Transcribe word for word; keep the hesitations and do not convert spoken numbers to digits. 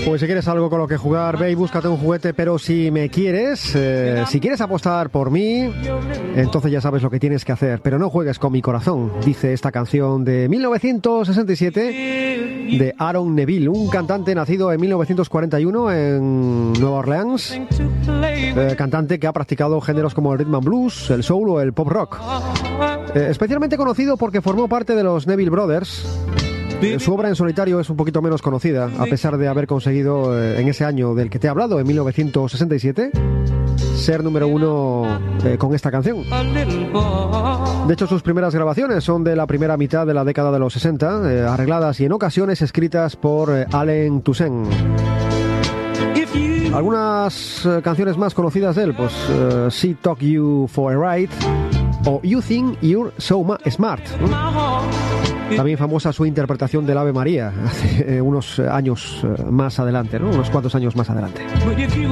Pues si quieres algo con lo que jugar, ve y búscate un juguete, pero si me quieres, eh, si quieres apostar por mí, entonces ya sabes lo que tienes que hacer, pero no juegues con mi corazón, dice esta canción de mil novecientos sesenta y siete de Aaron Neville, un cantante nacido en mil novecientos cuarenta y uno en Nueva Orleans, eh, cantante que ha practicado géneros como el rhythm and blues, el soul o el pop rock, eh, especialmente conocido porque formó parte de los Neville Brothers. Su obra en solitario es un poquito menos conocida, a pesar de haber conseguido eh, en ese año del que te he hablado, en mil novecientos sesenta y siete, ser número uno eh, con esta canción. De hecho, sus primeras grabaciones son de la primera mitad de la década de los sesenta, eh, arregladas y en ocasiones escritas por eh, Allen Toussaint. Algunas eh, canciones más conocidas de él, pues uh, She Took You for a Ride o You Think You're So Smart. ¿Mm? También famosa su interpretación del Ave María hace eh, unos años eh, más adelante, ¿no? Unos cuantos años más adelante.